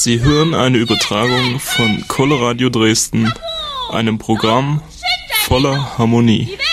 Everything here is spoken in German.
Sie hören eine Übertragung von Coloradio Dresden, einem Programm voller Harmonie.